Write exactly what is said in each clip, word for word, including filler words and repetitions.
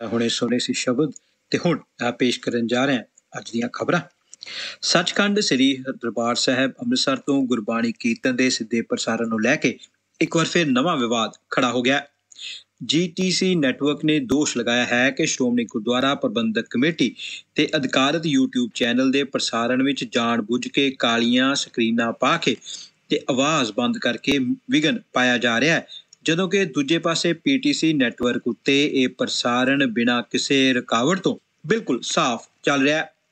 ਹੁਣੇ ਸੁਣੇ ਸੀ ਸ਼ਬਦ ਤੇ ਹੁਣ ਆ ਪੇਸ਼ ਕਰਨ ਜਾ ਰਹੇ ਹਾਂ ਅੱਜ ਦੀਆਂ ਖਬਰਾਂ। ਸੱਚਖੰਡ ਸ੍ਰੀ ਦਰਬਾਰ ਸਾਹਿਬ ਅੰਮ੍ਰਿਤਸਰ ਤੋਂ ਗੁਰਬਾਣੀ ਕੀਰਤਨ ਦੇ ਸਿੱਧੇ ਪ੍ਰਸਾਰਣ ਨੂੰ ਲੈ ਕੇ ਇੱਕ ਵਾਰ ਫਿਰ ਨਵਾਂ ਵਿਵਾਦ ਖੜਾ ਹੋ ਗਿਆ। ਜੀ ਟੀ ਸੀ ਨੈਟਵਰਕ ਨੇ ਦੋਸ਼ ਲਗਾਇਆ ਹੈ ਕਿ ਸ਼੍ਰੋਮਣੀ ਗੁਰਦੁਆਰਾ ਪ੍ਰਬੰਧਕ ਕਮੇਟੀ ਤੇ ਅਧਿਕਾਰਤ YouTube ਚੈਨਲ ਦੇ ਪ੍ਰਸਾਰਣ ਵਿੱਚ ਜਾਣ-ਬੁੱਝ ਕੇ ਕਾਲੀਆਂ ਸਕਰੀਨਾਂ ਪਾ ਕੇ ਤੇ ਆਵਾਜ਼ ਬੰਦ ਕਰਕੇ ਵਿਘਨ ਪਾਇਆ ਜਾ ਰਿਹਾ ਹੈ, ਜਦੋਂ ਕਿ ਦੂਜੇ ਪਾਸੇ ਪੀ ਟੀ ਸੀ ਨੈਟਵਰਕ ਉੱਤੇ ਇਹ ਪ੍ਰਸਾਰਣ ਬਿਨਾਂ ਕਿਸੇ ਰੁਕਾਵਟ ਤੋਂ ਬਿਲਕੁਲ ਸਾਫ਼ ਚੱਲ ਰਿਹਾ ਹੈ।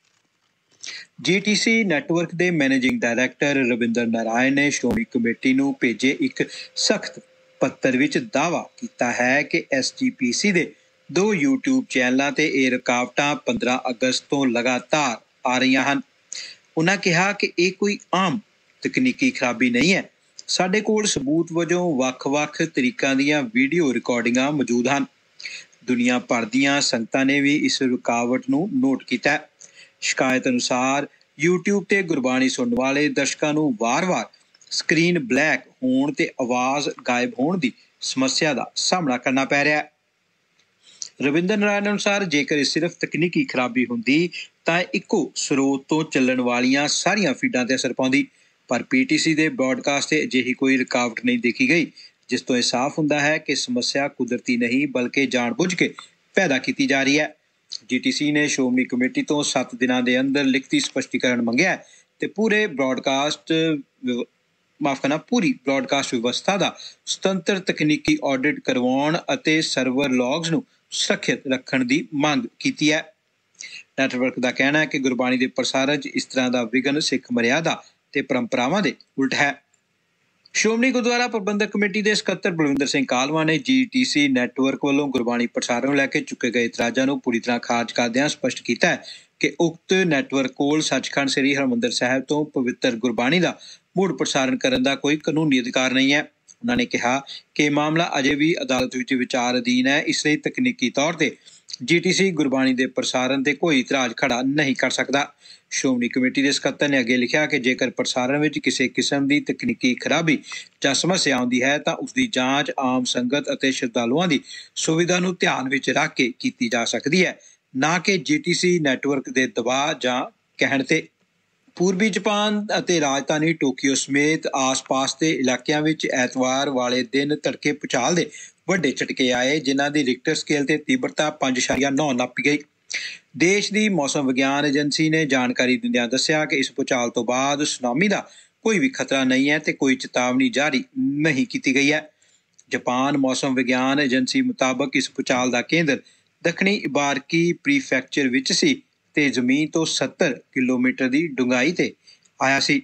ਜੀ ਟੀ ਸੀ ਨੈਟਵਰਕ ਦੇ ਮੈਨੇਜਿੰਗ ਡਾਇਰੈਕਟਰ ਰਵਿੰਦਰ ਨਾਰਾਇਣ ਨੇ ਸ਼੍ਰੋਮਣੀ ਕਮੇਟੀ ਨੂੰ ਭੇਜੇ ਇੱਕ ਸਖਤ ਪੱਤਰ ਵਿੱਚ ਦਾਅਵਾ ਕੀਤਾ ਹੈ ਕਿ ਐਸ ਜੀ ਪੀ ਸੀ ਦੇ ਦੋ YouTube ਚੈਨਲਾਂ ਤੇ ਇਹ ਰੁਕਾਵਟਾਂ ਪੰਦਰਾਂ ਅਗਸਤ ਤੋਂ ਲਗਾਤਾਰ ਆ ਰਹੀਆਂ ਹਨ। ਉਹਨਾਂ ਕਿਹਾ ਕਿ ਇਹ ਕੋਈ ਆਮ ਤਕਨੀਕੀ ਖਰਾਬੀ ਨਹੀਂ ਹੈ। ਸਾਡੇ ਕੋਲ ਸਬੂਤ ਵਜੋਂ ਵੱਖ-ਵੱਖ ਤਰੀਕਾਂ ਦੀਆਂ ਵੀਡੀਓ ਰਿਕਾਰਡਿੰਗਾਂ ਮੌਜੂਦ ਹਨ। ਦੁਨੀਆ ਭਰ ਦੀਆਂ ਸੰਗਤਾਂ ਨੇ ਵੀ ਇਸ ਰੁਕਾਵਟ ਨੂੰ ਨੋਟ ਕੀਤਾ ਹੈ। ਸ਼ਿਕਾਇਤ ਅਨੁਸਾਰ YouTube ਤੇ ਗੁਰਬਾਣੀ ਸੁਣਨ ਵਾਲੇ ਦਰਸ਼ਕਾਂ ਨੂੰ ਵਾਰ-ਵਾਰ ਸਕਰੀਨ ਬਲੈਕ ਹੋਣ ਤੇ ਆਵਾਜ਼ ਗਾਇਬ ਹੋਣ ਦੀ ਸਮੱਸਿਆ ਦਾ ਸਾਹਮਣਾ ਕਰਨਾ ਪੈ ਰਿਹਾ ਹੈ। ਰਵਿੰਦਰ ਨਾਰਾਇਣ ਅਨੁਸਾਰ ਜੇਕਰ ਇਹ ਸਿਰਫ ਤਕਨੀਕੀ ਖਰਾਬੀ ਹੁੰਦੀ ਤਾਂ ਇੱਕੋ ਸਰੋਤ ਤੋਂ ਚੱਲਣ ਵਾਲੀਆਂ ਸਾਰੀਆਂ ਫੀਡਾਂ ਤੇ ਅਸਰ ਪਾਉਂਦੀ, ਪਰ ਪੀ ਟੀ ਸੀ ਦੇ ਬ੍ਰੌਡਕਾਸਟ ਤੇ ਅਜਿਹੀ ਕੋਈ ਰੁਕਾਵਟ ਨਹੀਂ ਦੇਖੀ ਗਈ, ਜਿਸ ਤੋਂ ਇਹ ਸਾਫ਼ ਹੁੰਦਾ ਹੈ ਕਿ ਸਮੱਸਿਆ ਕੁਦਰਤੀ ਨਹੀਂ ਬਲਕਿ ਜਾਣ-ਬੁੱਝ ਕੇ ਪੈਦਾ ਕੀਤੀ ਜਾ ਰਹੀ ਹੈ। ਜੀ ਟੀ ਸੀ ਨੇ ਸ਼੍ਰੋਮਣੀ ਕਮੇਟੀ ਤੋਂ ਸੱਤ ਦਿਨਾਂ ਦੇ ਅੰਦਰ ਲਿਖਤੀ ਸਪਸ਼ਟੀਕਰਨ ਮੰਗਿਆ ਤੇ ਪੂਰੇ ਬ੍ਰੌਡਕਾਸਟ ਮਾਫ ਕਰਨਾ ਪੂਰੀ ਬ੍ਰੌਡਕਾਸਟ ਵਿਵਸਥਾ ਦਾ ਸੁਤੰਤਰ ਤਕਨੀਕੀ ਆਡਿਟ ਕਰਵਾਉਣ ਅਤੇ ਸਰਵਰ ਲੌਗਸ ਨੂੰ ਸੁਰੱਖਿਅਤ ਰੱਖਣ ਦੀ ਮੰਗ ਕੀਤੀ ਹੈ। ਨੈਟਵਰਕ ਦਾ ਕਹਿਣਾ ਹੈ ਕਿ ਗੁਰਬਾਣੀ ਦੇ ਪ੍ਰਸਾਰਣ 'ਚ ਇਸ ਤਰ੍ਹਾਂ ਦਾ ਵਿਘਨ ਸਿੱਖ ਮਰਿਆਦਾ ਤੇ ਪਰੰਪਰਾਵਾਂ ਦੇ ਉਲਟ ਹੈ। ਸ਼੍ਰੋਮਣੀ ਗੁਰਦੁਆਰਾ ਪ੍ਰਬੰਧਕ ਕਮੇਟੀ ਦੇ ਸਕੱਤਰ ਬਲਵਿੰਦਰ ਸਿੰਘ ਕਾਲਵਾ ਨੇ ਜੀ ਟੀ ਸੀ ਨੈਟਵਰਕ ਵੱਲੋਂ ਗੁਰਬਾਣੀ ਪ੍ਰਸਾਰਣ ਨੂੰ ਲੈ ਕੇ ਚੁੱਕੇ ਗਏ ਇਤਰਾਜ਼ਾਂ ਨੂੰ ਪੂਰੀ ਤਰ੍ਹਾਂ ਖਾਰਜ ਕਰਦਿਆਂ ਸਪਸ਼ਟ ਕੀਤਾ ਹੈ ਕਿ ਉਕਤ ਨੈਟਵਰਕ ਕੋਲ ਸੱਚਖੰਡ ਸ੍ਰੀ ਹਰਿਮੰਦਰ ਸਾਹਿਬ ਤੋਂ ਪਵਿੱਤਰ ਗੁਰਬਾਣੀ ਦਾ ਮੁੜ ਪ੍ਰਸਾਰਣ ਕਰਨ ਦਾ ਕੋਈ ਕਾਨੂੰਨੀ ਅਧਿਕਾਰ ਨਹੀਂ ਹੈ। ਉਹਨਾਂ ਨੇ ਕਿਹਾ ਕਿ ਇਹ ਮਾਮਲਾ ਅਜੇ ਵੀ ਅਦਾਲਤ ਵਿੱਚ ਵਿਚਾਰ ਅਧੀਨ ਹੈ, ਇਸ ਲਈ ਤਕਨੀਕੀ ਤੌਰ ਤੇ ਜੀ ਟੀ ਸੀ ਗੁਰਬਾਣੀ ਦੇ ਪ੍ਰਸਾਰਣ ਤੇ ਕੋਈ ਇਤਰਾਜ਼ ਖੜਾ ਨਹੀਂ ਕਰ ਸਕਦਾ। ਸ਼੍ਰੋਮਣੀ ਕਮੇਟੀ ਦੇ ਸਕੱਤਰ ਨੇ ਅੱਗੇ ਲਿਖਿਆ ਕਿ ਜੇਕਰ ਪ੍ਰਸਾਰਣ ਵਿੱਚ ਕਿਸੇ ਕਿਸਮ ਦੀ ਤਕਨੀਕੀ ਖਰਾਬੀ ਜਾਂ ਸਮੱਸਿਆ ਆਉਂਦੀ ਹੈ ਤਾਂ ਉਸ ਦੀ ਜਾਂਚ ਆਮ ਸੰਗਤ ਅਤੇ ਸ਼ਰਧਾਲੂਆਂ ਦੀ ਸੁਵਿਧਾ ਨੂੰ ਧਿਆਨ ਵਿੱਚ ਰੱਖ ਕੇ ਕੀਤੀ ਜਾ ਸਕਦੀ ਹੈ, ਨਾ ਕਿ ਜੀ ਟੀ ਸੀ ਨੈਟਵਰਕ ਦੇ ਦਬਾਅ ਜਾਂ ਕਹਿਣ ਤੇ। ਪੂਰਬੀ ਜਾਪਾਨ ਅਤੇ ਰਾਜਧਾਨੀ ਟੋਕੀਓ ਸਮੇਤ ਆਸ-ਪਾਸ ਦੇ ਇਲਾਕਿਆਂ ਵਿੱਚ ਐਤਵਾਰ ਵਾਲੇ ਦਿਨ ਤੜਕੇ ਭੂਚਾਲ ਦੇ ਵੱਡੇ ਝਟਕੇ ਆਏ, ਜਿਨ੍ਹਾਂ ਦੀ ਰਿਕਟਰ ਸਕੇਲ ਤੇ ਤੀਬਰਤਾ ਪੰਜ ਇਸ਼ਾਰੀਆ ਨੌ ਨਾਪੀ ਗਈ। ਦੇਸ਼ ਦੀ ਮੌਸਮ ਵਿਗਿਆਨ ਏਜੰਸੀ ਨੇ ਜਾਣਕਾਰੀ ਦਿੰਦਿਆਂ ਦੱਸਿਆ ਕਿ ਇਸ ਭੂਚਾਲ ਤੋਂ ਬਾਅਦ ਸੁਨਾਮੀ ਦਾ ਕੋਈ ਵੀ ਖਤਰਾ ਨਹੀਂ ਹੈ ਤੇ ਕੋਈ ਚੇਤਾਵਨੀ ਜਾਰੀ ਨਹੀਂ ਕੀਤੀ ਗਈ ਹੈ। ਜਾਪਾਨ ਮੌਸਮ ਵਿਗਿਆਨ ਏਜੰਸੀ ਮੁਤਾਬਕ ਇਸ ਭੂਚਾਲ ਦਾ ਕੇਂਦਰ ਦੱਖਣੀ ਇਬਾਰਕੀ ਪ੍ਰੀਫੈਕਚਰ ਵਿੱਚ ਸੀ ਤੇ ਜ਼ਮੀਨ ਤੋਂ ਸੱਤਰ ਕਿਲੋਮੀਟਰ ਦੀ ਡੂੰਘਾਈ ਤੇ ਆਇਆ ਸੀ।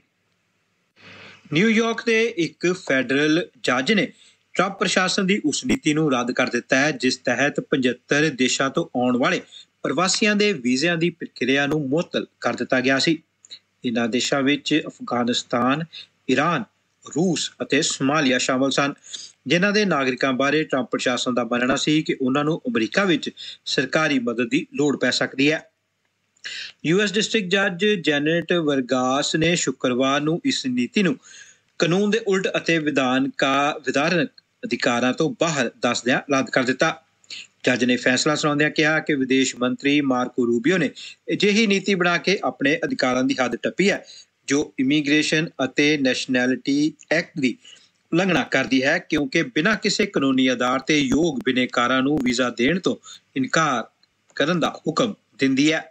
ਨਿਊਯਾਰਕ ਦੇ ਇੱਕ ਫੈਡਰਲ ਜੱਜ ਨੇ ਟਰੰਪ ਪ੍ਰਸ਼ਾਸਨ ਦੀ ਉਸ ਨੀਤੀ ਨੂੰ ਰੱਦ ਕਰ ਦਿੱਤਾ ਹੈ, ਜਿਸ ਤਹਿਤ ਪਝੱਤਰ ਦੇਸ਼ਾਂ ਤੋਂ ਆਉਣ ਵਾਲੇ ਪ੍ਰਵਾਸੀਆਂ ਦੇ ਵੀਜ਼ਿਆਂ ਦੀ ਪ੍ਰਕਿਰਿਆ ਨੂੰ ਮੁਅੱਤਲ ਕਰ ਦਿੱਤਾ ਗਿਆ ਸੀ। ਇਹਨਾਂ ਦੇਸ਼ਾਂ ਵਿੱਚ ਅਫਗਾਨਿਸਤਾਨ, ਈਰਾਨ, ਰੂਸ ਅਤੇ ਸੋਮਾਲੀਆ ਸ਼ਾਮਲ ਸਨ, ਜਿਨ੍ਹਾਂ ਦੇ ਨਾਗਰਿਕਾਂ ਬਾਰੇ ਟਰੰਪ ਪ੍ਰਸ਼ਾਸਨ ਦਾ ਮੰਨਣਾ ਸੀ ਕਿ ਉਹਨਾਂ ਨੂੰ ਅਮਰੀਕਾ ਵਿੱਚ ਸਰਕਾਰੀ ਮਦਦ ਦੀ ਲੋੜ ਪੈ ਸਕਦੀ ਹੈ। ਯੂ ਐਸ ਡਿਸਟ੍ਰਿਕਟ ਜੱਜ ਜੈਨੇਟ ਵਰਗਾਸ ਨੇ ਸ਼ੁੱਕਰਵਾਰ ਨੂੰ ਇਸ ਨੀਤੀ ਨੂੰ ਕਾਨੂੰਨ ਦੇ ਉਲਟ ਅਤੇ ਵਿਧਾਨਕਾ ਵਿਧਾਨਕ ਅਧਿਕਾਰਾਂ ਤੋਂ ਬਾਹਰ ਦੱਸਦਿਆਂ ਰੱਦ ਕਰ ਦਿੱਤਾ। ਜੱਜ ਨੇ ਫੈਸਲਾ ਸੁਣਾਉਂਦਿਆਂ ਕਿਹਾ ਕਿ ਵਿਦੇਸ਼ ਮੰਤਰੀ ਮਾਰਕੋ ਰੂਬੀਓ ਨੇ ਅਜਿਹੀ ਨੀਤੀ ਬਣਾ ਕੇ ਆਪਣੇ ਅਧਿਕਾਰਾਂ ਦੀ ਹੱਦ ਟੱਪੀ ਹੈ, ਜੋ ਇਮੀਗ੍ਰੇਸ਼ਨ ਅਤੇ ਨੈਸ਼ਨੈਲਿਟੀ ਐਕਟ ਦੀ ਉਲੰਘਣਾ ਕਰਦੀ ਹੈ, ਕਿਉਂਕਿ ਬਿਨਾਂ ਕਿਸੇ ਕਾਨੂੰਨੀ ਆਧਾਰ ਤੇ ਯੋਗ ਬਿਨੇਕਾਰਾਂ ਨੂੰ ਵੀਜ਼ਾ ਦੇਣ ਤੋਂ ਇਨਕਾਰ ਕਰਨ ਦਾ ਹੁਕਮ ਦਿੰਦੀ ਹੈ।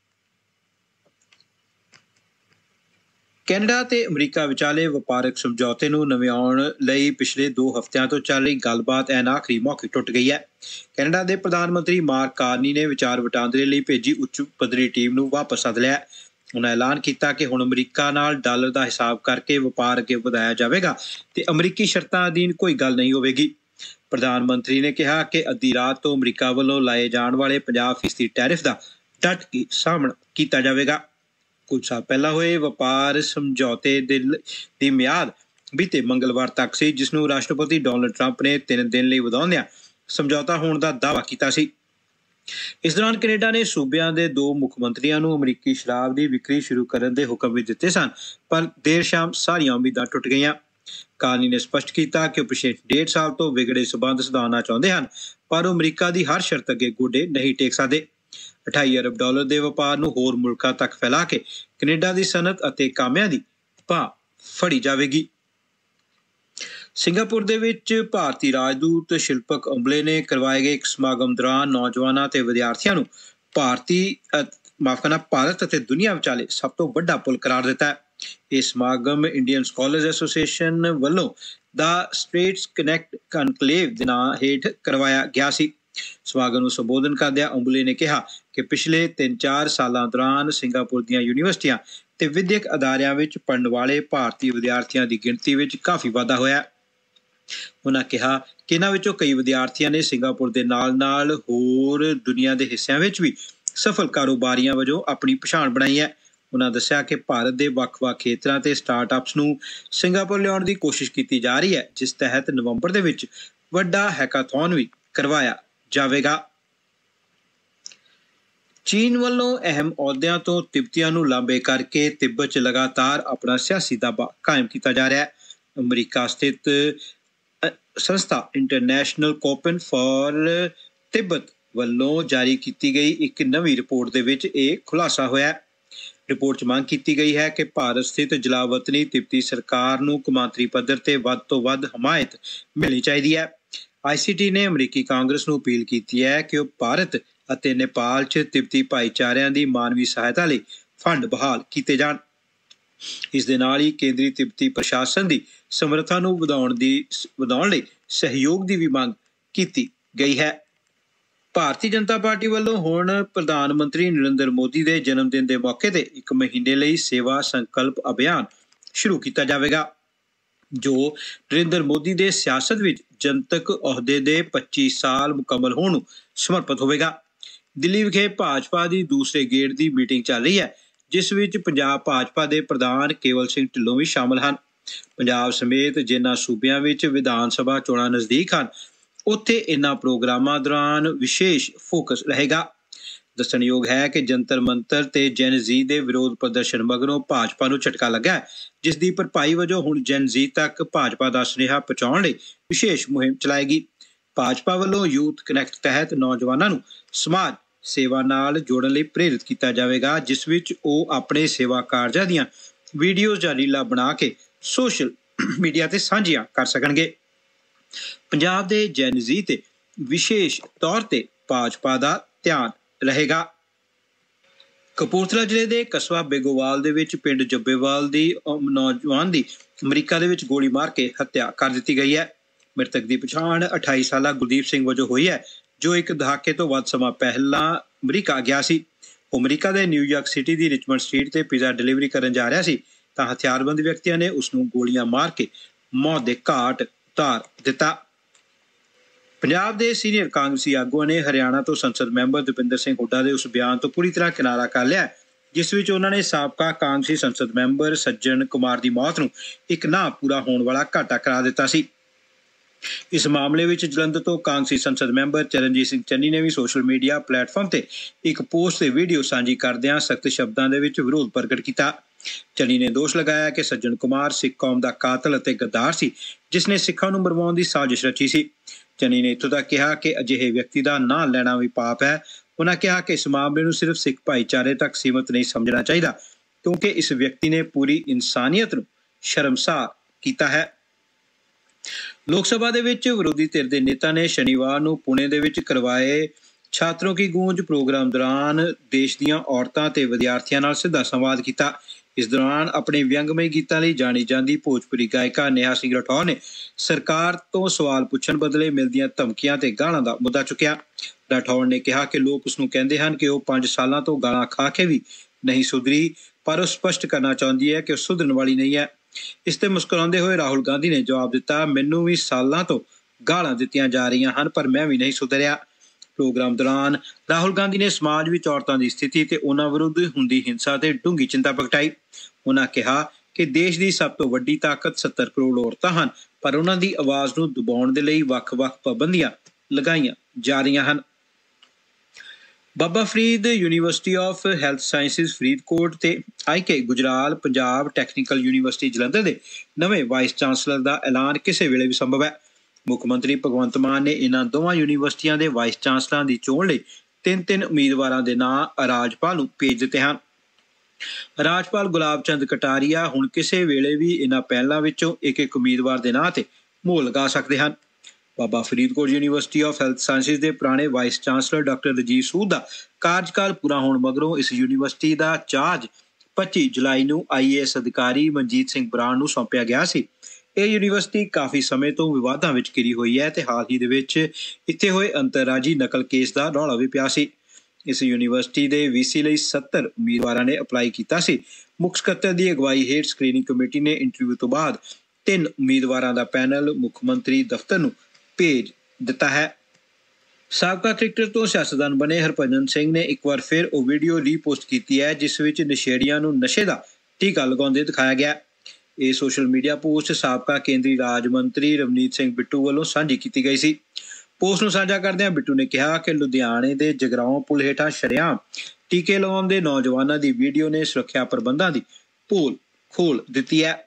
ਕੈਨੇਡਾ ਤੇ ਅਮਰੀਕਾ ਵਿਚਾਲੇ ਵਪਾਰਕ ਸਮਝੌਤੇ ਨੂੰ ਨਵਿਆਉਣ ਲਈ ਪਿਛਲੇ ਦੋ ਹਫ਼ਤਿਆਂ ਤੋਂ ਚੱਲ ਰਹੀ ਗੱਲਬਾਤ ਐਨ ਆਖਰੀ ਮੌਕੇ ਟੁੱਟ ਗਈ ਹੈ। ਕੈਨੇਡਾ ਦੇ ਪ੍ਰਧਾਨ ਮੰਤਰੀ ਮਾਰਕ ਕਾਰਨੀ ਨੇ ਵਿਚਾਰ ਵਟਾਂਦਰੇ ਲਈ ਭੇਜੀ ਉੱਚ ਪੱਧਰੀ ਟੀਮ ਨੂੰ ਵਾਪਸ ਸੱਦ ਲਿਆ। ਉਹਨਾਂ ਐਲਾਨ ਕੀਤਾ ਕਿ ਹੁਣ ਅਮਰੀਕਾ ਨਾਲ ਡਾਲਰ ਦਾ ਹਿਸਾਬ ਕਰਕੇ ਵਪਾਰ ਅੱਗੇ ਵਧਾਇਆ ਜਾਵੇਗਾ ਤੇ ਅਮਰੀਕੀ ਸ਼ਰਤਾਂ ਅਧੀਨ ਕੋਈ ਗੱਲ ਨਹੀਂ ਹੋਵੇਗੀ। ਪ੍ਰਧਾਨ ਮੰਤਰੀ ਨੇ ਕਿਹਾ ਕਿ ਅੱਧੀ ਰਾਤ ਤੋਂ ਅਮਰੀਕਾ ਵੱਲੋਂ ਲਾਏ ਜਾਣ ਵਾਲੇ ਪੰਜਾਹ ਫੀਸਦੀ ਟੈਰਿਫ ਦਾ ਡਟ ਕੇ ਸਾਹਮਣਾ ਕੀਤਾ ਜਾਵੇਗਾ। ਕੁਝ ਸਾਲ ਪਹਿਲਾਂ ਹੋਏ ਵਪਾਰ ਸਮਝੌਤੇ ਦੇ ਦੀ ਮਿਆਦ ਬੀਤੇ ਮੰਗਲਵਾਰ ਤੱਕ ਸੀ, ਜਿਸ ਨੂੰ ਰਾਸ਼ਟਰਪਤੀ ਡੋਨਲਡ ਟਰੰਪ ਨੇ ਤਿੰਨ ਦਿਨ ਲਈ ਵਧਾਉਂਦਿਆਂ ਸਮਝੌਤਾ ਹੋਣ ਦਾ ਦਾਅਵਾ ਕੀਤਾ ਸੀ। ਇਸ ਦੌਰਾਨ ਕੈਨੇਡਾ ਨੇ ਸੂਬਿਆਂ ਦੇ ਦੋ ਮੁੱਖ ਮੰਤਰੀਆਂ ਨੂੰ ਅਮਰੀਕੀ ਸ਼ਰਾਬ ਦੀ ਵਿਕਰੀ ਸ਼ੁਰੂ ਕਰਨ ਦੇ ਹੁਕਮ ਵੀ ਦਿੱਤੇ ਸਨ, ਪਰ ਦੇਰ ਸ਼ਾਮ ਸਾਰੀਆਂ ਉਮੀਦਾਂ ਟੁੱਟ ਗਈਆਂ। ਕਾਰਨੀ ਨੇ ਸਪਸ਼ਟ ਕੀਤਾ ਕਿ ਉਹ ਪਿਛਲੇ ਡੇਢ ਸਾਲ ਤੋਂ ਵਿਗੜੇ ਸਬੰਧ ਸੁਧਾਰਨਾ ਚਾਹੁੰਦੇ ਹਨ, ਪਰ ਉਹ ਅਮਰੀਕਾ ਦੀ ਹਰ ਸ਼ਰਤ ਅੱਗੇ ਗੋਡੇ ਨਹੀਂ ਟੇਕ ਸਕਦੇ। ਅਠਾਈ ਅਰਬ ਡਾਲਰ ਦੇ ਵਪਾਰ ਨੂੰ ਹੋਰ ਮੁਲਕਾਂ ਤੱਕ ਫੈਲਾ ਕੇ ਕੈਨੇਡਾ ਦੀ ਸਨਅਤ ਅਤੇ ਕਾਮਿਆਂ ਦੀ ਭਾਅ ਫੜੀ ਜਾਵੇਗੀ। ਸਿੰਗਾਪੁਰ ਦੇ ਵਿੱਚ ਭਾਰਤੀ ਰਾਜਦੂਤ ਸ਼ਿਲਪਕ ਅੰਬਲੇ ਨੇ ਕਰਵਾਏ ਗਏ ਇੱਕ ਸਮਾਗਮ ਦੌਰਾਨ ਨੌਜਵਾਨਾਂ ਅਤੇ ਵਿਦਿਆਰਥੀਆਂ ਨੂੰ ਭਾਰਤੀ ਮਾਫ ਕਰਨਾ ਭਾਰਤ ਅਤੇ ਦੁਨੀਆ ਵਿਚਾਲੇ ਸਭ ਤੋਂ ਵੱਡਾ ਪੁਲ ਕਰਾਰ ਦਿੱਤਾ ਹੈ। ਇਹ ਸਮਾਗਮ ਇੰਡੀਅਨ ਸਕਾਲਰਸ ਐਸੋਸੀਏਸ਼ਨ ਵੱਲੋਂ ਦਾ ਸਟ੍ਰੇਟਸ ਕਨੈਕਟ ਕਨਕਲੇਵ ਦੇ ਨਾਂ ਹੇਠ ਕਰਵਾਇਆ ਗਿਆ ਸੀ। ਸਮਾਗਮ ਨੂੰ ਸੰਬੋਧਨ ਕਰਦਿਆਂ ਅੰਬਲੇ ਨੇ ਕਿਹਾ ਕਿ ਪਿਛਲੇ ਤਿੰਨ ਚਾਰ ਸਾਲਾਂ ਦੌਰਾਨ ਸਿੰਗਾਪੁਰ ਦੀਆਂ ਯੂਨੀਵਰਸਿਟੀਆਂ ਤੇ ਵਿਦਿਅਕ ਅਦਾਰਿਆਂ ਵਿੱਚ ਪੜ੍ਹਨ ਵਾਲੇ ਭਾਰਤੀ ਵਿਦਿਆਰਥੀਆਂ ਦੀ ਗਿਣਤੀ ਵਿੱਚ ਕਾਫੀ ਵਾਧਾ ਹੋਇਆ। ਉਹਨਾਂ ਕਿਹਾ ਕਿ ਇਹਨਾਂ ਵਿੱਚੋਂ ਕਈ ਵਿਦਿਆਰਥੀਆਂ ਨੇ ਸਿੰਗਾਪੁਰ ਦੇ ਨਾਲ ਨਾਲ ਹੋਰ ਦੁਨੀਆ ਦੇ ਹਿੱਸਿਆਂ ਵਿੱਚ ਵੀ ਸਫਲ ਕਾਰੋਬਾਰੀਆਂ ਵਜੋਂ ਆਪਣੀ ਪਛਾਣ ਬਣਾਈ ਹੈ। ਉਹਨਾਂ ਦੱਸਿਆ ਕਿ ਭਾਰਤ ਦੇ ਵੱਖ-ਵੱਖ ਖੇਤਰਾਂ ਤੇ ਸਟਾਰਟਅਪਸ ਨੂੰ ਸਿੰਗਾਪੁਰ ਲਿਆਉਣ ਦੀ ਕੋਸ਼ਿਸ਼ ਕੀਤੀ ਜਾ ਰਹੀ ਹੈ, ਜਿਸ ਤਹਿਤ ਨਵੰਬਰ ਦੇ ਵਿੱਚ ਵੱਡਾ ਹੈਕਾਥੌਨ ਵੀ ਕਰਵਾਇਆ ਜਾਵੇਗਾ। ਚੀਨ ਵੱਲੋਂ ਅਹਿਮ ਅਹੁਦਿਆਂ ਤੋਂ ਤਿੱਬਤੀਆਂ ਨੂੰ ਲਾਂਭੇ ਕਰਕੇ ਤਿੱਬਤ 'ਚ ਲਗਾਤਾਰ ਆਪਣਾ ਸਿਆਸੀ ਦਬਾਅ ਕਾਇਮ ਕੀਤਾ ਜਾ ਰਿਹਾ ਹੈ। ਅਮਰੀਕਾ ਸਥਿਤ ਸੰਸਥਾ ਇੰਟਰਨੈਸ਼ਨਲ ਕੋਪਨ ਫਾਰ ਤਿੱਬਤ ਵੱਲੋਂ ਜਾਰੀ ਕੀਤੀ ਗਈ ਇੱਕ ਨਵੀਂ ਰਿਪੋਰਟ ਦੇ ਵਿੱਚ ਇਹ ਖੁਲਾਸਾ ਹੋਇਆ। ਰਿਪੋਰਟ 'ਚ ਮੰਗ ਕੀਤੀ ਗਈ ਹੈ ਕਿ ਭਾਰਤ ਸਥਿਤ ਜਲਾਵਤਨੀ ਤਿੱਬਤੀ ਸਰਕਾਰ ਨੂੰ ਕੌਮਾਂਤਰੀ ਪੱਧਰ ਤੇ ਵੱਧ ਤੋਂ ਵੱਧ ਹਮਾਇਤ ਮਿਲਣੀ ਚਾਹੀਦੀ ਹੈ। ਆਈ ਸੀ ਟੀ ਨੇ ਅਮਰੀਕੀ ਕਾਂਗਰਸ ਨੂੰ ਅਪੀਲ ਕੀਤੀ ਹੈ ਕਿ ਉਹ ਭਾਰਤ ਅਤੇ ਨੇਪਾਲ 'ਚ ਤਿੱਬਤੀ ਭਾਈਚਾਰਿਆਂ ਦੀ ਮਾਨਵੀ ਸਹਾਇਤਾ ਲਈ ਫੰਡ ਬਹਾਲ ਕੀਤੇ ਜਾਣ। ਇਸ ਦੇ ਨਾਲ ਹੀ ਕੇਂਦਰੀ ਤਿੱਬਤੀ ਪ੍ਰਸ਼ਾਸਨ ਦੀ ਸਮਰੱਥਾ ਨੂੰ ਵਧਾਉਣ ਦੀ ਵਧਾਉਣ ਲਈ ਸਹਿਯੋਗ ਦੀ ਵੀ ਮੰਗ ਕੀਤੀ ਗਈ ਹੈ। ਭਾਰਤੀ ਜਨਤਾ ਪਾਰਟੀ ਵੱਲੋਂ ਹੁਣ ਪ੍ਰਧਾਨ ਮੰਤਰੀ ਨਰਿੰਦਰ ਮੋਦੀ ਦੇ ਜਨਮ ਦਿਨ ਦੇ ਮੌਕੇ ਤੇ ਇੱਕ ਮਹੀਨੇ ਲਈ ਸੇਵਾ ਸੰਕਲਪ ਅਭਿਆਨ ਸ਼ੁਰੂ ਕੀਤਾ ਜਾਵੇਗਾ, ਜੋ ਨਰਿੰਦਰ ਮੋਦੀ ਦੇ ਸਿਆਸਤ ਵਿੱਚ ਜਨਤਕ ਅਹੁਦੇ ਦੇ ਪੱਚੀ ਸਾਲ ਮੁਕੰਮਲ ਹੋਣ ਨੂੰ ਸਮਰਪਿਤ ਹੋਵੇਗਾ। ਦਿੱਲੀ ਵਿਖੇ ਭਾਜਪਾ ਦੀ ਦੂਸਰੇ ਗੇੜ ਦੀ ਮੀਟਿੰਗ ਚੱਲ ਰਹੀ ਹੈ, ਜਿਸ ਵਿੱਚ ਪੰਜਾਬ ਭਾਜਪਾ ਦੇ ਪ੍ਰਧਾਨ ਕੇਵਲ ਸਿੰਘ ਢਿੱਲੋਂ ਵੀ ਸ਼ਾਮਲ ਹਨ। ਪੰਜਾਬ ਸਮੇਤ ਜਿਨ੍ਹਾਂ ਸੂਬਿਆਂ ਵਿੱਚ ਵਿਧਾਨ ਸਭਾ ਚੋਣਾਂ ਨਜ਼ਦੀਕ ਹਨ, ਉੱਥੇ ਇਨ੍ਹਾਂ ਪ੍ਰੋਗਰਾਮਾਂ ਦੌਰਾਨ ਵਿਸ਼ੇਸ਼ ਫੋਕਸ ਰਹੇਗਾ। ਦੱਸਣਯੋਗ ਹੈ ਕਿ ਜੰਤਰ ਮੰਤਰ ਤੇ ਜੈਨ ਜ਼ੀ ਦੇ ਵਿਰੋਧ ਪ੍ਰਦਰਸ਼ਨ ਮਗਰੋਂ ਭਾਜਪਾ ਨੂੰ ਝਟਕਾ ਲੱਗਾ ਹੈ, ਜਿਸ ਦੀ ਭਰਪਾਈ ਵਜੋਂ ਹੁਣ ਜੈਨ ਜ਼ੀ ਤੱਕ ਭਾਜਪਾ ਦਾ ਸੁਨੇਹਾ ਪਹੁੰਚਾਉਣ ਲਈ ਵਿਸ਼ੇਸ਼ ਮੁਹਿੰਮ ਚਲਾਏਗੀ। ਭਾਜਪਾ ਵੱਲੋਂ ਯੂਥ ਕਨੈਕਟ ਤਹਿਤ ਨੌਜਵਾਨਾਂ ਨੂੰ ਸਮਾਜ ਸੇਵਾ ਨਾਲ ਜੋੜਨ ਲਈ ਪ੍ਰੇਰਿਤ ਕੀਤਾ ਜਾਵੇਗਾ, ਜਿਸ ਵਿੱਚ ਉਹ ਆਪਣੇ ਸੇਵਾ ਕਾਰਜਾਂ ਦੀਆਂ ਵੀਡੀਓਜ਼ ਜਾਂ ਰੀਲਾਂ ਬਣਾ ਕੇ ਸੋਸ਼ਲ ਮੀਡੀਆ ਤੇ ਸਾਂਝੀਆਂ ਕਰ ਸਕਣਗੇ। ਪੰਜਾਬ ਦੇ ਜੈਨ ਜ਼ੀ ਤੇ ਵਿਸ਼ੇਸ਼ ਤੌਰ ਤੇ ਭਾਜਪਾ ਦਾ ਧਿਆਨ ਰਹੇਗਾ। ਕਪੂਰਥਲਾ ਜ਼ਿਲ੍ਹੇ ਦੇ ਕਸਬਾ ਬੇਗੋਵਾਲ ਦੇ ਵਿੱਚ ਪਿੰਡ ਜੱਬੇਵਾਲ ਦੀ ਨੌਜਵਾਨ ਦੀ ਅਮਰੀਕਾ ਦੇ ਵਿੱਚ ਗੋਲੀ ਮਾਰ ਕੇ ਹੱਤਿਆ ਕਰ ਦਿੱਤੀ ਗਈ ਹੈ। ਮ੍ਰਿਤਕ ਦੀ ਪਛਾਣ ਅਠਾਈ ਸਾਲਾ ਗੁਰਦੀਪ ਸਿੰਘ ਵਜੋਂ ਹੋਈ ਹੈ, ਜੋ ਇੱਕ ਦਹਾਕੇ ਤੋਂ ਵੱਧ ਸਮਾਂ ਪਹਿਲਾਂ ਅਮਰੀਕਾ ਗਿਆ ਸੀ। ਉਹ ਅਮਰੀਕਾ ਦੇ ਨਿਊਯਾਰਕ ਸਿਟੀ ਦੀ ਰਿਚਮੰਡ ਸਟਰੀਟ ਤੇ ਪੀਜ਼ਾ ਡਿਲੀਵਰੀ ਕਰਨ ਜਾ ਰਿਹਾ ਸੀ ਤਾਂ ਹਥਿਆਰਬੰਦ ਵਿਅਕਤੀਆਂ ਨੇ ਉਸ ਨੂੰ ਗੋਲੀਆਂ ਮਾਰ ਕੇ ਮੌਤ ਦੇ ਘਾਟ ਉਤਾਰ ਦਿੱਤਾ। ਪੰਜਾਬ ਦੇ ਸੀਨੀਅਰ ਕਾਂਗਰਸੀ ਆਗੂਆਂ ਨੇ ਹਰਿਆਣਾ ਤੋਂ ਸੰਸਦ ਮੈਂਬਰ ਦਵਿੰਦਰ ਸਿੰਘ ਹੁੱਡਾ ਦੇ ਉਸ ਬਿਆਨ ਤੋਂ ਪੂਰੀ ਤਰ੍ਹਾਂ ਕਿਨਾਰਾ ਕਰ ਲਿਆ, ਜਿਸ ਵਿੱਚ ਉਹਨਾਂ ਨੇ ਸਾਬਕਾ ਕਾਂਗਰਸੀ ਸੰਸਦ ਮੈਂਬਰ ਸੱਜਣ ਕੁਮਾਰ ਦੀ ਮੌਤ ਨੂੰ ਇੱਕ ਨਾ ਪੂਰਾ ਹੋਣ ਵਾਲਾ ਘਾਟਾ ਕਰਾ ਦਿੱਤਾ ਸੀ। ਇਸ ਮਾਮਲੇ ਵਿੱਚ ਜਲੰਧਰ ਤੋਂ ਕਾਂਗਰਸੀ ਸੰਸਦ ਮੈਂਬਰ ਚਰਨਜੀਤ ਸਿੰਘ ਚੰਨੀ ਨੇ ਵੀ ਸੋਸ਼ਲ ਮੀਡੀਆ ਪਲੇਟਫਾਰਮ ਤੇ ਇੱਕ ਪੋਸਟ ਤੇ ਵੀਡੀਓ ਸਾਂਝੀ ਕਰਦਿਆਂ ਸਖਤ ਸ਼ਬਦਾਂ ਦੇ ਵਿੱਚ ਵਿਰੋਧ ਪ੍ਰਗਟ ਕੀਤਾ। ਚੰਨੀ ਨੇ ਦੋਸ਼ ਲਗਾਇਆ ਕਿ ਸੱਜਣ ਕੁਮਾਰ ਸਿੱਖ ਕੌਮ ਦਾ ਕਾਤਲ ਅਤੇ ਗੱਦਾਰ ਸੀ, ਜਿਸ ਨੇ ਸਿੱਖਾਂ ਨੂੰ ਮਰਵਾਉਣ ਦੀ ਸਾਜ਼ਿਸ਼ ਰਚੀ ਸੀ। ਚੰਨੀ ਨੇ ਇੱਥੋਂ ਤੱਕ ਕਿਹਾ ਕਿ ਅਜਿਹੇ ਵਿਅਕਤੀ ਦਾ ਨਾਂ ਲੈਣਾ ਵੀ ਪਾਪ ਹੈ। ਉਹਨਾਂ ਕਿਹਾ ਕਿ ਇਸ ਮਾਮਲੇ ਨੂੰ ਸਿਰਫ ਸਿੱਖ ਭਾਈਚਾਰੇ ਤੱਕ ਸੀਮਤ ਨਹੀਂ ਸਮਝਣਾ ਚਾਹੀਦਾ, ਕਿਉਂਕਿ ਇਸ ਵਿਅਕਤੀ ਨੇ ਪੂਰੀ ਇਨਸਾਨੀਅਤ ਨੂੰ ਸ਼ਰਮਸਾਰ ਕੀਤਾ ਹੈ। ਲੋਕ ਸਭਾ ਦੇ ਵਿੱਚ ਵਿਰੋਧੀ ਧਿਰ ਦੇ ਨੇਤਾ ਨੇ ਸ਼ਨੀਵਾਰ ਨੂੰ ਪੁਣੇ ਦੇ ਵਿੱਚ ਕਰਵਾਏ ਛਾਤਰੋਂ ਕੀ ਗੂੰਜ ਪ੍ਰੋਗਰਾਮ ਦੌਰਾਨ ਦੇਸ਼ ਦੀਆਂ ਔਰਤਾਂ ਤੇ ਵਿਦਿਆਰਥੀਆਂ ਨਾਲ ਸਿੱਧਾ ਸੰਵਾਦ ਕੀਤਾ। ਇਸ ਦੌਰਾਨ ਆਪਣੇ ਵਿਅੰਗਮਈ ਗੀਤਾਂ ਲਈ ਜਾਣੀ ਜਾਂਦੀ ਭੋਜਪੁਰੀ ਗਾਇਕਾ ਨੇਹਾ ਸਿੰਘ ਰਾਠੌਰ ਨੇ ਸਰਕਾਰ ਤੋਂ ਸਵਾਲ ਪੁੱਛਣ ਬਦਲੇ ਮਿਲਦੀਆਂ ਧਮਕੀਆਂ ਤੇ ਗਾਲਾਂ ਦਾ ਮੁੱਦਾ ਚੁੱਕਿਆ। ਰਾਠੌਰ ਨੇ ਕਿਹਾ ਕਿ ਲੋਕ ਉਸ ਨੂੰ ਕਹਿੰਦੇ ਹਨ ਕਿ ਉਹ ਪੰਜ ਸਾਲਾਂ ਤੋਂ ਗਾਲਾਂ ਖਾ ਕੇ ਵੀ ਨਹੀਂ ਸੁਧਰੀ, ਪਰ ਉਹ ਸਪਸ਼ਟ ਕਰਨਾ ਚਾਹੁੰਦੀ ਹੈ ਕਿ ਉਹ ਸੁਧਰਨ ਵਾਲੀ ਨਹੀਂ ਹੈ। ਇਸ ਤੇ ਮੁਸਕਰਾਉਂਦੇ ਹੋਏ ਰਾਹੁਲ ਗਾਂਧੀ ਨੇ ਜਵਾਬ ਦਿੱਤਾ, ਮੈਨੂੰ ਵੀ ਸਾਲਾਂ ਤੋਂ ਗਾਲਾਂ ਦਿੱਤੀਆਂ ਜਾ ਰਹੀਆਂ ਹਨ, ਪਰ ਮੈਂ ਵੀ ਨਹੀਂ ਸੁਧਰਿਆ। ਪ੍ਰੋਗਰਾਮ ਦੌਰਾਨ ਰਾਹੁਲ ਗਾਂਧੀ ਨੇ ਸਮਾਜ ਵਿੱਚ ਔਰਤਾਂ ਦੀ ਸਥਿਤੀ ਤੇ ਉਹਨਾਂ ਵਿਰੁੱਧ ਹੁੰਦੀ ਹਿੰਸਾ ਤੇ ਡੂੰਘੀ ਚਿੰਤਾ ਪ੍ਰਗਟਾਈ। ਉਹਨਾਂ ਕਿਹਾ ਕਿ ਦੇਸ਼ ਦੀ ਸਭ ਤੋਂ ਵੱਡੀ ਤਾਕਤ ਸੱਤਰ ਕਰੋੜ ਔਰਤਾਂ ਹਨ, ਪਰ ਉਹਨਾਂ ਦੀ ਆਵਾਜ਼ ਨੂੰ ਦਬਾਉਣ ਦੇ ਲਈ ਵੱਖ-ਵੱਖ ਪਾਬੰਦੀਆਂ ਲਗਾਈਆਂ ਜਾ ਰਹੀਆਂ ਹਨ। Baba Farid university of health sciences Faridkot ਤੇ ਆਈ ਕੇ ਗੁਜਰਾਲ ਪੰਜਾਬ ਟੈਕਨੀਕਲ ਯੂਨੀਵਰਸਿਟੀ ਜਲੰਧਰ ਦੇ ਨਵੇਂ ਵਾਈਸ ਚਾਂਸਲਰ ਦਾ ਐਲਾਨ ਕਿਸੇ ਵੇਲੇ ਵੀ ਸੰਭਵ ਹੈ। ਮੁੱਖ ਮੰਤਰੀ ਭਗਵੰਤ ਮਾਨ ਨੇ ਇਹਨਾਂ ਦੋਵਾਂ ਯੂਨੀਵਰਸਿਟੀਆਂ ਦੇ ਵਾਈਸ ਚਾਂਸਲਰਾਂ ਦੀ ਚੋਣ ਲਈ ਤਿੰਨ ਤਿੰਨ ਉਮੀਦਵਾਰਾਂ ਦੇ ਨਾਂ ਰਾਜਪਾਲ ਨੂੰ ਭੇਜ ਦਿੱਤੇ ਹਨ। ਰਾਜਪਾਲ ਗੁਲਾਬ ਚੰਦ ਕਟਾਰੀਆ ਹੁਣ ਕਿਸੇ ਵੇਲੇ ਵੀ ਇਹਨਾਂ ਪਹਿਲਾਂ ਵਿੱਚੋਂ ਇੱਕ ਇੱਕ ਉਮੀਦਵਾਰ ਦੇ ਨਾਂ ਤੇ ਮੋਹਰ ਲਗਾ ਸਕਦੇ ਹਨ। ਬਾਬਾ Faridkot university of health sciences ਦੇ ਪੁਰਾਣੇ vice chancellor doctor Rajiv Sood ਦਾ ਕਾਰਜਕਾਲ ਪੂਰਾ ਹੋਣ ਮਗਰੋਂ ਇਸ ਯੂਨੀਵਰਸਿਟੀ ਦਾ ਚਾਰਜ ਪੱਚੀ ਜੁਲਾਈ ਨੂੰ ਆਈ ਏ ਐਸ ਅਧਿਕਾਰੀ ਮਨਜੀਤ ਸਿੰਘ ਬਰਾੜ ਨੂੰ ਸੌਂਪਿਆ ਗਿਆ ਸੀ। ਇਹ ਯੂਨੀਵਰਸਿਟੀ ਕਾਫੀ ਸਮੇਂ ਤੋਂ ਵਿਵਾਦਾਂ ਵਿੱਚ ਘਿਰੀ ਹੋਈ ਹੈ ਤੇ ਹਾਲ ਹੀ ਦੇ ਵਿੱਚ ਇੱਥੇ ਹੋਏ ਅੰਤਰਰਾਜੀ ਨਕਲ ਕੇਸ ਦਾ ਰੌਲਾ ਵੀ ਪਿਆ ਸੀ। ਇਸ ਯੂਨੀਵਰਸਿਟੀ ਦੇ ਵੀ ਸੀ ਲਈ ਸੱਤਰ ਉਮੀਦਵਾਰਾਂ ਨੇ ਅਪਲਾਈ ਕੀਤਾ ਸੀ। ਮੁੱਖ ਸਕੱਤਰ ਦੀ ਅਗਵਾਈ ਹੇਠ ਸਕਰੀਨਿੰਗ ਕਮੇਟੀ ਨੇ ਇੰਟਰਵਿਊ ਤੋਂ ਬਾਅਦ ਤਿੰਨ ਉਮੀਦਵਾਰਾਂ ਦਾ ਪੈਨਲ ਮੁੱਖ ਮੰਤਰੀ ਦਫ਼ਤਰ ਨੂੰ ਭੇਜ ਦਿੱਤਾ ਹੈ। ਸਾਬਕਾ ਕ੍ਰਿਕਟਰ ਤੋਂ ਸਿਆਸਤਦਾਨ ਬਣੇ ਹਰਭਜਨ ਸਿੰਘ ਨੇ ਇੱਕ ਵਾਰ ਫਿਰ ਉਹ ਵੀਡੀਓ ਰੀਪੋਸਟ ਕੀਤੀ ਹੈ ਜਿਸ ਵਿੱਚ ਨਸ਼ੇੜੀਆਂ ਨੂੰ ਨਸ਼ੇ ਦਾ ਟੀਕਾ ਲਗਾਉਂਦੇ ਦਿਖਾਇਆ ਗਿਆ। ਇਹ ਸੋਸ਼ਲ ਮੀਡੀਆ ਪੋਸਟ ਸਾਬਕਾ ਕੇਂਦਰੀ ਰਾਜ ਮੰਤਰੀ ਰਵਨੀਤ ਸਿੰਘ ਬਿੱਟੂ ਵੱਲੋਂ ਸਾਂਝੀ ਕੀਤੀ ਗਈ ਸੀ। ਪੋਸਟ ਨੂੰ ਸਾਂਝਾ ਕਰਦਿਆਂ ਬਿੱਟੂ ਨੇ ਕਿਹਾ ਕਿ ਲੁਧਿਆਣੇ ਦੇ ਜਗਰਾਓਂ ਪੁਲ ਹੇਠਾਂ ਸ਼ਰੇਆਮ ਟੀਕੇ ਲਗਾਉਣ ਦੇ ਨੌਜਵਾਨਾਂ ਦੀ ਵੀਡੀਓ ਨੇ ਸੁਰੱਖਿਆ ਪ੍ਰਬੰਧਾਂ ਦੀ ਪੋਲ ਖੋਲ ਦਿੱਤੀ ਹੈ।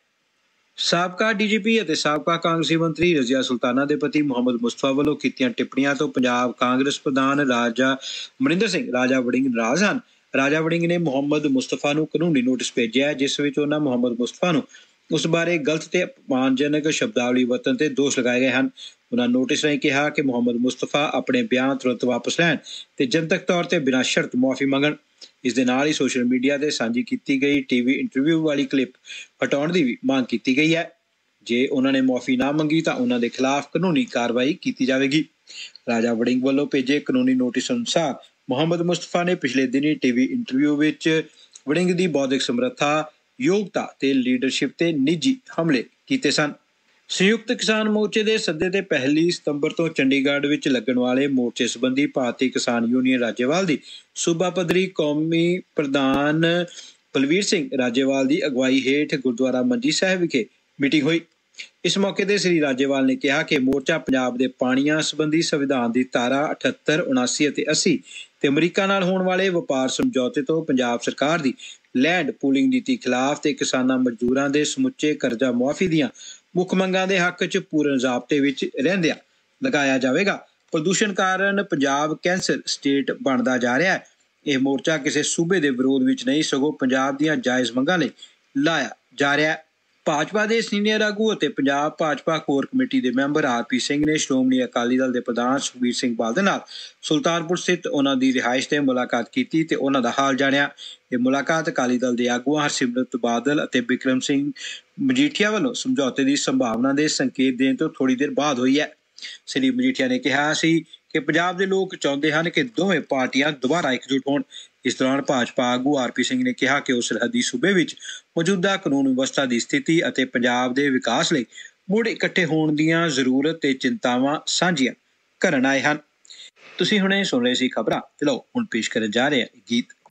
ਸਾਬਕਾ ਡੀ ਜੀ ਪੀ ਅਤੇ ਸਾਬਕਾ ਕਾਂਗਰਸੀ ਮੰਤਰੀ ਰਜ਼ੀਆ ਸੁਲਤਾਨਾ ਦੇ ਪਤੀ ਮੁਹੰਮਦ ਮੁਸਤਫਾ ਵੱਲੋਂ ਕੀਤੀਆਂ ਟਿੱਪਣੀਆਂ ਤੋਂ ਪੰਜਾਬ ਕਾਂਗਰਸ ਪ੍ਰਧਾਨ ਰਾਜਾ ਅਮਰਿੰਦਰ ਸਿੰਘ ਰਾਜਾ ਵੜਿੰਗ ਨਾਰਾਜ਼ ਹਨ। ਰਾਜਾ ਵੜਿੰਗ ਨੇ ਮੁਹੰਮਦ ਮੁਸਤਫਾ ਨੂੰ ਕਾਨੂੰਨੀ ਨੋਟਿਸ ਭੇਜਿਆ ਜਿਸ ਵਿੱਚ ਉਹਨਾਂ ਮੁਹੰਮਦ ਮੁਸਤਫਾ ਨੂੰ ਉਸ ਬਾਰੇ ਗਲਤ ਤੇ ਅਪਮਾਨਜਨਕ ਸ਼ਬਦਾਵਲੀ ਵਰਤਣ ਤੇ ਦੋਸ਼ ਲਗਾਏ ਗਏ ਹਨ। ਉਹਨਾਂ ਨੋਟਿਸ ਰਾਹੀਂ ਕਿਹਾ ਕਿ ਮੁਹੰਮਦ ਮੁਸਤਫਾ ਆਪਣੇ ਬਿਆਨ ਤੁਰੰਤ ਵਾਪਸ ਲੈਣ ਤੇ ਜਨਤਕ ਤੌਰ ਤੇ ਬਿਨਾਂ ਸ਼ਰਤ ਮੁਆਫੀ ਮੰਗਣ। ਇਸ ਦੇ ਨਾਲ ਹੀ ਸੋਸ਼ਲ ਮੀਡੀਆ ਤੇ ਸਾਂਝੀ ਕੀਤੀ ਗਈ ਟੀਵੀ ਇੰਟਰਵਿਊ ਵਾਲੀ ਕਲਿੱਪ ਹਟਾਉਣ ਦੀ ਵੀ ਮੰਗ ਕੀਤੀ ਗਈ ਹੈ। ਜੇ ਉਹਨਾਂ ਨੇ ਮੁਆਫੀ ਨਾ ਮੰਗੀ ਤਾਂ ਉਹਨਾਂ ਦੇ ਖਿਲਾਫ ਕਾਨੂੰਨੀ ਕਾਰਵਾਈ ਕੀਤੀ ਜਾਵੇਗੀ। ਰਾਜਾ ਵੜਿੰਗ ਵੱਲੋਂ ਭੇਜੇ ਕਾਨੂੰਨੀ ਨੋਟਿਸ ਅਨੁਸਾਰ ਮੁਹੰਮਦ ਮੁਸਤਫਾ ਨੇ ਪਿਛਲੇ ਦਿਨੀ ਟੀਵੀ ਇੰਟਰਵਿਊ ਵਿੱਚ ਵੜਿੰਗ ਦੀ ਬੌਧਿਕ ਸਮਰੱਥਾ, ਯੋਗਤਾ ਤੇ ਲੀਡਰਸ਼ਿਪ ਤੇ ਨਿੱਜੀ ਹਮਲੇ ਕੀਤੇ ਸਨ। ਸੰਯੁਕਤ ਕਿਸਾਨ ਮੋਰਚੇ ਦੇ ਸੱਦੇ ਤੇ ਪਹਿਲੀ ਸਤੰਬਰ ਤੋਂ ਚੰਡੀਗੜ੍ਹ ਵਿੱਚ ਲੱਗਣ ਵਾਲੇ ਮੋਰਚੇ ਸੰਬੰਧੀ ਭਾਰਤੀ ਕਿਸਾਨ ਯੂਨੀਅਨ ਰਾਜੇਵਾਲ ਦੀ ਸੂਬਾ ਪੱਧਰੀ ਕੌਮੀ ਪ੍ਰਧਾਨ ਬਲਵੀਰ ਸਿੰਘ ਰਾਜੇਵਾਲ ਦੀ ਅਗਵਾਈ ਹੇਠ ਗੁਰਦੁਆਰਾ ਮੰਜੀ ਸਾਹਿਬ ਵਿਖੇ ਮੀਟਿੰਗ ਹੋਈ। ਇਸ ਮੌਕੇ ਤੇ ਸ੍ਰੀ ਰਾਜੇਵਾਲ ਨੇ ਕਿਹਾ ਕਿ ਮੋਰਚਾ ਪੰਜਾਬ ਦੇ ਪਾਣੀਆਂ ਸੰਬੰਧੀ ਸੰਵਿਧਾਨ ਦੀ ਧਾਰਾ ਅਠੱਤਰ, ਉਨਾਸੀ ਅਤੇ ਅੱਸੀ ਤੇ ਅਮਰੀਕਾ ਨਾਲ ਹੋਣ ਵਾਲੇ ਵਪਾਰ ਸਮਝੌਤੇ ਤੋਂ ਪੰਜਾਬ ਸਰਕਾਰ ਦੀ ਲੈਂਡ ਪੂਲਿੰਗ ਨੀਤੀ ਖਿਲਾਫ ਤੇ ਕਿਸਾਨਾਂ ਮਜ਼ਦੂਰਾਂ ਦੇ ਸਮੁੱਚੇ ਕਰਜ਼ਾ ਮੁਆਫੀ ਦੀਆਂ ਮੁੱਖ ਮੰਗਾਂ ਦੇ ਹੱਕ 'ਚ ਪੂਰਨ ਜ਼ਾਬਤੇ ਵਿੱਚ ਰਹਿੰਦਿਆਂ ਲਗਾਇਆ ਜਾਵੇਗਾ। ਪ੍ਰਦੂਸ਼ਣ ਕਾਰਨ ਪੰਜਾਬ ਕੈਂਸਰ ਸਟੇਟ ਬਣਦਾ ਜਾ ਰਿਹਾ ਹੈ। ਇਹ ਮੋਰਚਾ ਕਿਸੇ ਸੂਬੇ ਦੇ ਵਿਰੋਧ ਵਿੱਚ ਨਹੀਂ ਸਗੋਂ ਪੰਜਾਬ ਦੀਆਂ ਜਾਇਜ਼ ਮੰਗਾਂ ਲਈ ਲਾਇਆ ਜਾ ਰਿਹਾ ਹੈ। ਭਾਜਪਾ ਦੇ ਸੀਨੀਅਰ ਆਗੂ ਅਤੇ ਪੰਜਾਬ ਭਾਜਪਾ ਕੋਰ ਕਮੇਟੀ ਦੇ ਮੈਂਬਰ ਆਰ ਪੀ ਸਿੰਘ ਨੇ ਸ਼੍ਰੋਮਣੀ ਅਕਾਲੀ ਦਲ ਦੇ ਪ੍ਰਧਾਨ ਸੁਖਬੀਰ ਸਿੰਘ ਬਾਦਲ ਨਾਲ ਸੁਲਤਾਨਪੁਰ ਸਥਿਤ ਉਹਨਾਂ ਦੀ ਰਿਹਾਇਸ਼ ਤੇ ਮੁਲਾਕਾਤ ਕੀਤੀ ਤੇ ਉਹਨਾਂ ਦਾ ਹਾਲ ਜਾਣਿਆ। ਇਹ ਮੁਲਾਕਾਤ ਅਕਾਲੀ ਦਲ ਦੇ ਆਗੂਆਂ ਹਰਸਿਮਰਤ ਬਾਦਲ ਅਤੇ ਬਿਕਰਮ ਸਿੰਘ ਮਜੀਠੀਆ ਵੱਲੋਂ ਸਮਝੌਤੇ ਦੀ ਸੰਭਾਵਨਾ ਦੇ ਸੰਕੇਤ ਦੇਣ ਤੋਂ ਥੋੜੀ ਦੇਰ ਬਾਅਦ ਹੋਈ ਹੈ। ਸ੍ਰੀ ਮਜੀਠੀਆ ਨੇ ਕਿਹਾ ਸੀ ਕਿ ਪੰਜਾਬ ਦੇ ਲੋਕ ਚਾਹੁੰਦੇ ਹਨ ਕਿ ਦੋਵੇਂ ਪਾਰਟੀਆਂ ਦੁਬਾਰਾ ਇਕਜੁੱਟ ਹੋਣ। ਇਸ ਦੌਰਾਨ ਭਾਜਪਾ ਆਗੂ ਆਰ ਪੀ ਸਿੰਘ ਨੇ ਕਿਹਾ ਕਿ ਉਹ ਸਰਹੱਦੀ ਸੂਬੇ ਵਿੱਚ ਮੌਜੂਦਾ ਕਾਨੂੰਨ ਵਿਵਸਥਾ ਦੀ ਸਥਿਤੀ ਅਤੇ ਪੰਜਾਬ ਦੇ ਵਿਕਾਸ ਲਈ ਮੁੜ ਇਕੱਠੇ ਹੋਣ ਦੀਆਂ ਜ਼ਰੂਰਤ ਤੇ ਚਿੰਤਾਵਾਂ ਸਾਂਝੀਆਂ ਕਰਨ ਆਏ ਹਨ। ਤੁਸੀਂ ਹੁਣੇ ਸੁਣ ਰਹੇ ਸੀ ਖਬਰਾਂ ਤੇ ਲਓ ਹੁਣ ਪੇਸ਼ ਕਰਨ ਜਾ ਰਹੇ ਹਾਂ ਗੀਤ।